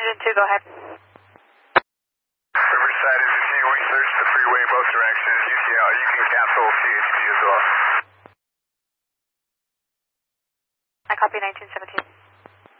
1917, go ahead. Riverside is continuing search the freeway in both directions. UCL, you can cancel CHD as well. I copy 1917.